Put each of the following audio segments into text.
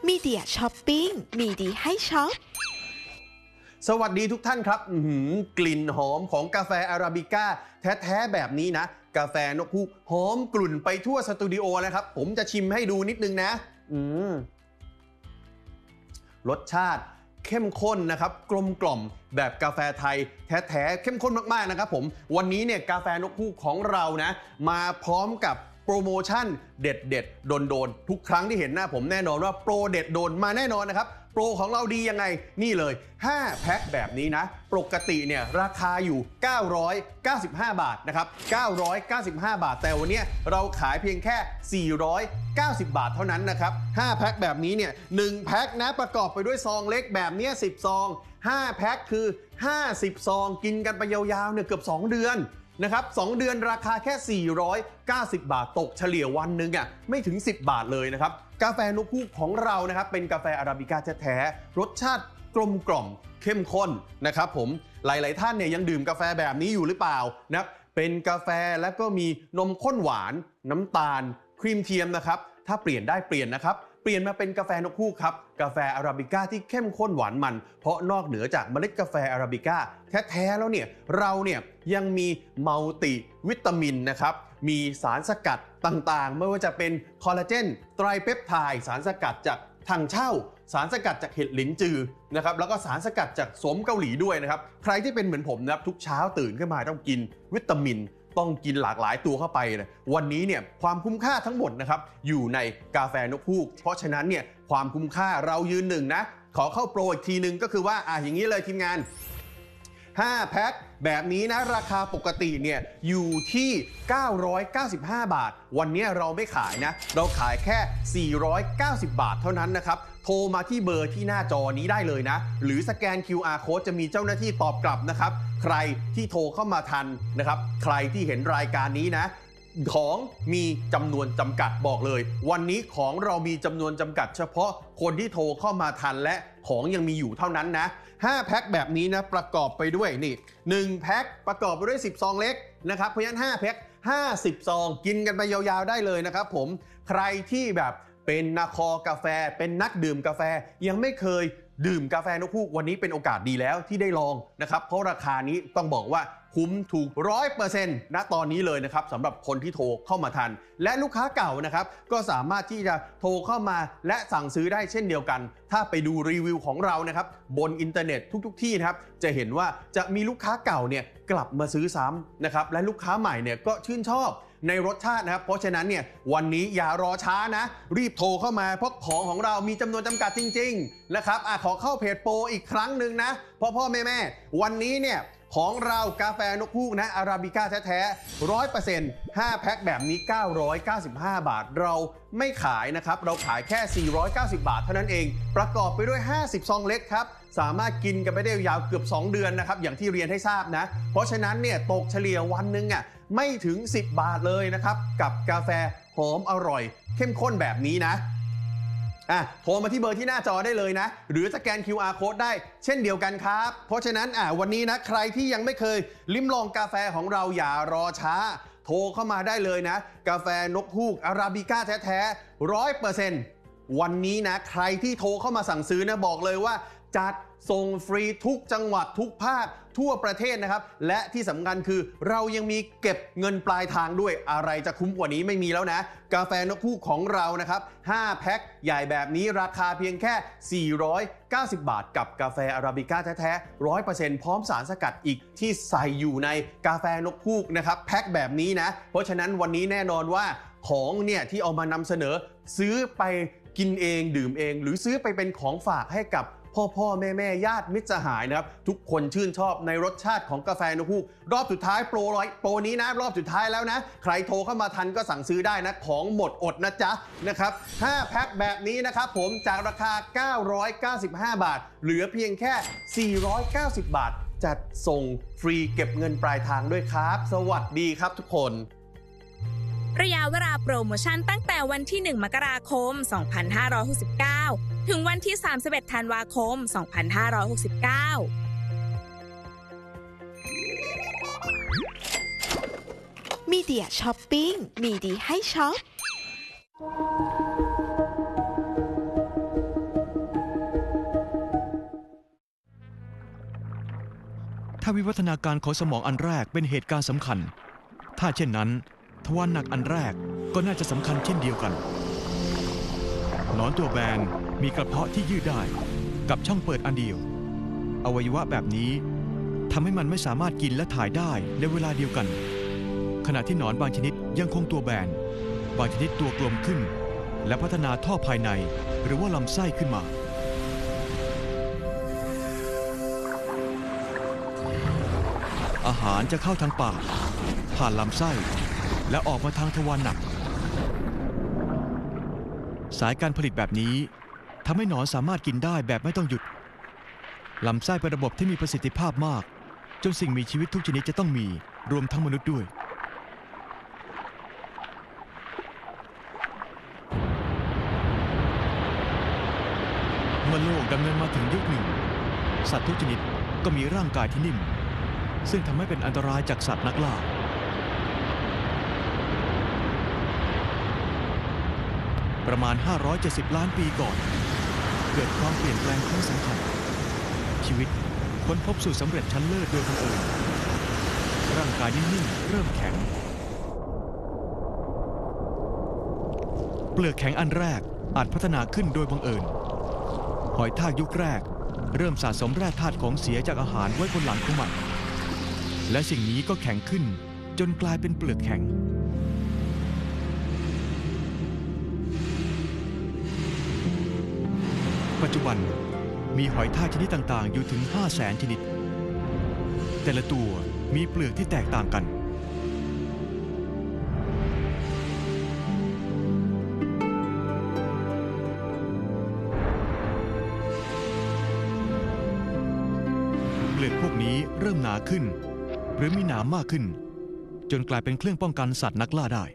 มีเดียช้อปปิ้งมีดีให้ช็อปสวัสดีทุกท่านครับกลิ่นหอมของกาแฟอาราบิก้าแท้ๆแบบนี้นะกาแฟนกฮูกหอมกลุ่นไปทั่วสตูดิโอแล้วครับผมจะชิมให้ดูนิดนึงนะรสชาติเข้มข้นนะครับกลมกล่อมแบบกาแฟไทยแท้ๆเข้มข้นมากๆนะครับผมวันนี้เนี่ยกาแฟนกฮูกของเรานะมาพร้อมกับโปรโมชั่นเด็ดๆโดนๆทุกครั้งที่เห็นหน้าผมแน่นอนว่าโปรเด็ดโดนมาแน่นอนนะครับโปรของเราดียังไงนี่เลย5แพ็คแบบนี้นะปกติเนี่ยราคาอยู่995 บาทนะครับ995 บาทแต่วันนี้เราขายเพียงแค่490 บาทเท่านั้นนะครับ5แพ็คแบบนี้เนี่ย1แพ็คนะประกอบไปด้วยซองเล็กแบบนี้10ซอง5แพ็คคือ50ซองกินกันไปยาวๆเนี่ยเกือบ2เดือนนะครับ2เดือนราคาแค่490 บาทตกเฉลี่ยวันนึงอ่ะไม่ถึง10 บาทเลยนะครับกาแฟนกฮูกของเรานะครับเป็นกาแฟอาราบิก้าแท้ๆรสชาติกลมกล่อมเข้มข้นนะครับผมหลายๆท่านเนี่ยยังดื่มกาแฟแบบนี้อยู่หรือเปล่านะเป็นกาแฟแล้วก็มีนมข้นหวานน้ำตาลครีมเทียมนะครับถ้าเปลี่ยนได้เปลี่ยนนะครับเปลี่ยนมาเป็นกาแฟนกฮูกครับกาแฟอาราบิก้าที่เข้มข้นหวานมันเพราะนอกเหนือจากเมล็ดกาแฟอาราบิก้าแท้ๆแล้วเนี่ยเราเนี่ยยังมีมัลติวิตามินนะครับมีสารสกัดต่างๆไม่ว่าจะเป็นคอลลาเจนไตรเปปไทด์สารสกัดจากถังเช่าสารสกัดจากเห็ดหลินจือนะครับแล้วก็สารสกัดจากสมเกาหลีด้วยนะครับใครที่เป็นเหมือนผมนะครับทุกเช้าตื่นขึ้นมาต้องกินวิตามินต้องกินหลากหลายตัวเข้าไปนะวันนี้เนี่ยความคุ้มค่าทั้งหมดนะครับอยู่ในกาแฟนกฮูกเพราะฉะนั้นเนี่ยความคุ้มค่าเรายืนหนึ่งนะขอเข้าโปรอีกทีนึงก็คือว่าอย่างนี้เลยทีมงาน5แพ็คแบบนี้นะราคาปกติเนี่ยอยู่ที่995 บาทวันนี้เราไม่ขายนะเราขายแค่490 บาทเท่านั้นนะครับโทรมาที่เบอร์ที่หน้าจอนี้ได้เลยนะหรือสแกน QR Code จะมีเจ้าหน้าที่ตอบกลับนะครับใครที่โทรเข้ามาทันนะครับใครที่เห็นรายการนี้นะของมีจำนวนจำกัดบอกเลยวันนี้ของเรามีจำนวนจำกัดเฉพาะคนที่โทรเข้ามาทันและของยังมีอยู่เท่านั้นนะ5แพ็คแบบนี้นะประกอบไปด้วยนี่1แพ็คประกอบไปด้วย10ซองเล็กนะครับเพราะฉะนั้น5แพ็ค50ซองกินกันไปยาวๆได้เลยนะครับผมใครที่แบบเป็นนักคอกาแฟเป็นนักดื่มกาแฟยังไม่เคยดื่มกาแฟนกฮูกวันนี้เป็นโอกาสดีแล้วที่ได้ลองนะครับเพราะราคานี้ต้องบอกว่าคุ้มถูก 100% ณตอนนี้เลยนะครับสำหรับคนที่โทรเข้ามาทันและลูกค้าเก่านะครับก็สามารถที่จะโทรเข้ามาและสั่งซื้อได้เช่นเดียวกันถ้าไปดูรีวิวของเรานะครับบนอินเทอร์เน็ตทุกที่นะครับจะเห็นว่าจะมีลูกค้าเก่าเนี่ยกลับมาซื้อซ้ำนะครับและลูกค้าใหม่เนี่ยก็ชื่นชอบในรสชาตินะครับเพราะฉะนั้นเนี่ยวันนี้อย่ารอช้านะรีบโทรเข้ามาเพราะของเรามีจำนวนจำกัดจริงๆนะครับขอเข้าเพจโปรอีกครั้งหนึ่งนะพ่อแม่วันนี้เนี่ยของเรากาแฟนกฮูกนะอาราบิก้าแท้ๆ 100% 5แพ็คแบบนี้995 บาทเราไม่ขายนะครับเราขายแค่490 บาทเท่านั้นเองประกอบไปด้วย50ซองเล็กครับสามารถกินกันไปได้ยาวเกือบ2เดือนนะครับอย่างที่เรียนให้ทราบนะเพราะฉะนั้นเนี่ยตกเฉลี่ยวันนึงไม่ถึง10 บาทเลยนะครับกับกาแฟหอมอร่อยเข้มข้นแบบนี้นะโทรมาที่เบอร์ที่หน้าจอได้เลยนะหรือสแกน QR Code ได้เช่นเดียวกันครับเพราะฉะนั้นวันนี้นะใครที่ยังไม่เคยลิ้มลองกาแฟของเราอย่ารอช้าโทรเข้ามาได้เลยนะกาแฟนกฮูกอาราบิก้าแท้ๆ 100% วันนี้นะใครที่โทรเข้ามาสั่งซื้อนะบอกเลยว่าจัดส่งฟรีทุกจังหวัดทุกภาคทั่วประเทศนะครับและที่สำคัญคือเรายังมีเก็บเงินปลายทางด้วยอะไรจะคุ้มกว่านี้ไม่มีแล้วนะกาแฟนกฮูกของเรานะครับ5แพ็คใหญ่แบบนี้ราคาเพียงแค่490 บาทกับกาแฟอาราบิก้าแท้ๆ 100% พร้อมสารสกัดอีกที่ใส่อยู่ในกาแฟนกฮูกนะครับแพ็คแบบนี้นะเพราะฉะนั้นวันนี้แน่นอนว่าของเนี่ยที่เอามานำเสนอซื้อไปกินเองดื่มเองหรือซื้อไปเป็นของฝากให้กับพ่อแม่ญาติมิตรสหายนะครับทุกคนชื่นชอบในรสชาติของกาแฟนกฮูกรอบสุดท้ายโปรนี้นะรอบสุดท้ายแล้วนะใครโทรเข้ามาทันก็สั่งซื้อได้นะของหมดอดนะจ๊ะนะครับ5แพ็คแบบนี้นะครับผมจากราคา995 บาทเหลือเพียงแค่490 บาทจัดส่งฟรีเก็บเงินปลายทางด้วยครับสวัสดีครับทุกคนระยะเวลาโปรโมชั่นตั้งแต่วันที่1 มกราคม 2569ถึงวันที่31 ธันวาคม 2569 มีเดียช้อปปิ้งมีดีให้ช็อปาวิวัฒนาการของสมองอันแรกเป็นเหตุการณ์สำคัญถ้าเช่นนั้นทวารหนักอันแรกก็น่าจะสำคัญเช่นเดียวกันหนอนตัวแบนมีกระเพาะที่ยืดได้กับช่องเปิดอันเดียวอวัยวะแบบนี้ทำให้มันไม่สามารถกินและถ่ายได้ในเวลาเดียวกันขณะที่หนอนบางชนิดยังคงตัวแบนบางชนิดตัวกลมขึ้นและพัฒนาท่อภายในหรือว่าลำไส้ขึ้นมาอาหารจะเข้าทางปากผ่านลำไส้และออกมาทางทวารหนักสายการผลิตแบบนี้ทำให้หนอนสามารถกินได้แบบไม่ต้องหยุดลำไส้เป็นระบบที่มีประสิทธิภาพมากจนสิ่งมีชีวิตทุกชนิดจะต้องมีรวมทั้งมนุษย์ด้วยเมื่อโลกดำเนินมาถึงยุคหนึ่งสัตว์ทุกชนิดก็มีร่างกายที่นิ่มซึ่งทำให้เป็นอันตรายจากสัตว์นักล่าประมาณ570ล้านปีก่อนเกิดความเปลี่ยนแปลงครั้งสำคัญชีวิตค้นพบสูตรสำเร็จชั้นเลิศโดยบังเอิญร่างกายนิ่งๆเริ่มแข็งเปลือกแข็งอันแรกอาจพัฒนาขึ้นโดยบังเอิญหอยทากยุคแรกเริ่มสะสมแร่ธาตุของเสียจากอาหารไว้บนหลังของมันและสิ่งนี้ก็แข็งขึ้นจนกลายเป็นเปลือกแข็งปัจจุบันมีหอยทากชนิดต่างๆอยู่ถึง 500,000 ชนิดแต่ละตัวมีเปลือกที่แตกต่างกันเปลือกพวกนี้เริ่มหนาขึ้นหรือมีหนามมากขึ้นจนกลายเป็นเครื่องป้องกันสัตว์นักล่าได้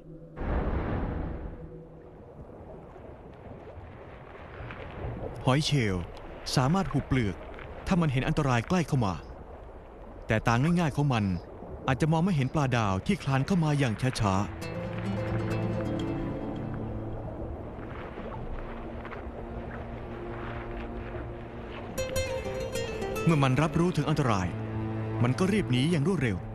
หอยเชลล์สามารถหุบเปลือกถ้ามันเห็นอันตรายใกล้เข้ามาแต่ตาง่ายๆของมันอาจจะมองไม่เห็นปลาดาวที่คลานเข้ามาอย่างช้าๆเมื่อมันรับรู้ถึงอันตรายมันก็รีบหนีอย่างรวดเร็ว